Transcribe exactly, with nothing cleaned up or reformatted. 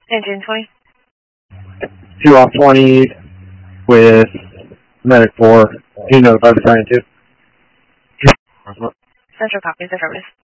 Engine twenty. two off twenty with medic four. Do you notify battalion two? Central copies, affirmative.